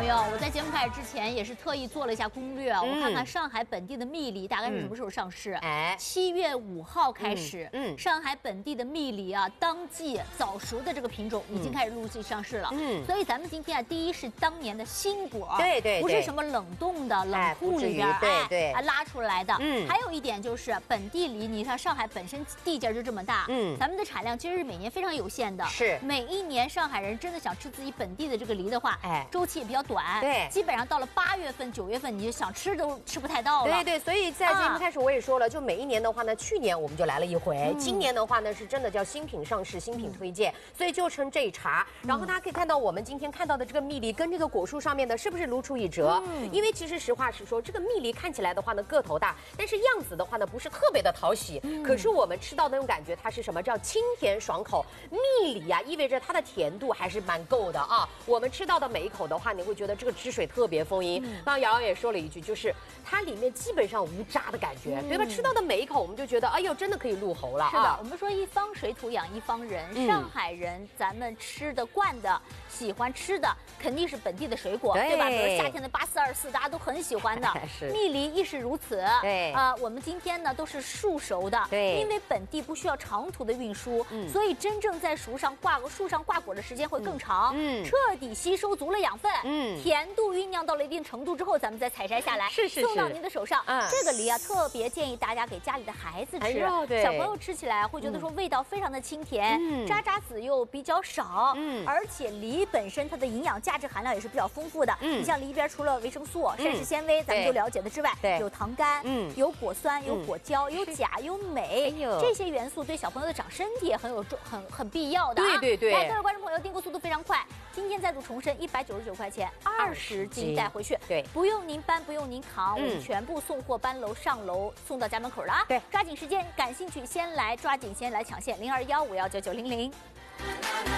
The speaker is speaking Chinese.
友，我在节目开始之前也是特意做了一下攻略啊，我看看上海本地的蜜梨大概是什么时候上市？哎，7月5号开始，上海本地的蜜梨啊，当季早熟的这个品种已经开始陆续上市了。所以咱们今天啊，第一是当年的新果，对，不是什么冷冻的冷库里边拉出来的。还有一点就是本地梨，你看上海本身地界就这么大，咱们的产量其实是每年非常有限的，是每一年上海人真的想吃自己本地的这个梨的话，周期也比较短，对，基本上到了8月份、9月份，你就想吃都吃不太到了。 对，所以在节目开始我也说了，就每一年的话呢，去年我们就来了一回，今年的话呢是真的叫新品上市、新品推荐，所以就称这一茬。然后大家可以看到我们今天看到的这个蜜梨跟这个果树上面的是不是如出一辙？因为其实实话实说，这个蜜梨看起来的话呢个头大，但是样子的话呢不是特别的讨喜，可是我们吃到的那种感觉，它是什么叫清甜爽口？蜜梨啊，意味着它的甜度还是蛮够的啊。我们吃到的每一口的话，你会觉得这个汁水特别丰盈。刚刚瑶瑶也说了一句，就是它里面基本上无渣的感觉，对吧？吃到的每一口，我们就觉得，哎呦，真的可以入喉了。 是的，我们说一方水土养一方人，上海人咱们吃的惯的、喜欢吃的，肯定是本地的水果，对吧？比如夏天的8424，大家都很喜欢的，蜜梨亦是如此。对，我们今天呢都是树熟的，对，因为本地不需要长途的运输，所以真正在树上挂果的时间会更长，彻底吸收足了养分，甜度酝酿到了一定程度之后，咱们再采摘下来，送到您的手上。这个梨啊，特别建议大家给家里的孩子吃，小朋友吃起来会觉得说味道非常的清甜，渣渣子又比较少，而且梨本身它的营养价值含量也是比较丰富的。你像梨边除了维生素、膳食纤维咱们都了解的之外，有糖苷，有果酸，有果胶，有钾，有镁，这些元素对小朋友的长身体也很必要的。对，来，各位观众朋友，订购速度非常快，今天再度重申，199块钱20斤带回去，对，不用您搬，不用您扛，我们全部送货搬楼上楼送到家门口了啊！对，抓紧时间，感兴趣先来抓紧先来抢线，0215199900。